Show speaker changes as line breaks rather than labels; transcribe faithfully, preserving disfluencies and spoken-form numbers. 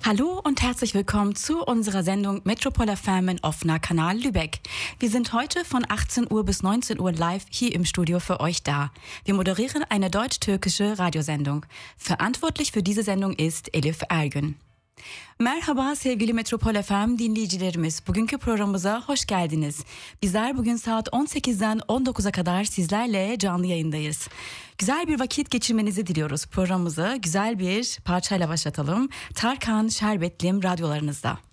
Hallo und herzlich willkommen zu unserer Sendung Metropol F M in offener Kanal Lübeck. Wir sind heute von achtzehn Uhr bis neunzehn Uhr live hier im Studio für euch da. Wir moderieren eine deutsch-türkische Radiosendung. Verantwortlich für diese Sendung ist Elif Ergün. Merhaba sevgili Metropol F M dinleyicilerimiz. Bugünkü programımıza hoş geldiniz. Bizler bugün saat on sekizden on dokuza kadar sizlerle canlı yayındayız. Güzel bir vakit geçirmenizi diliyoruz. Programımızı güzel bir parçayla başlatalım. Tarkan Şerbetlim radyolarınızda.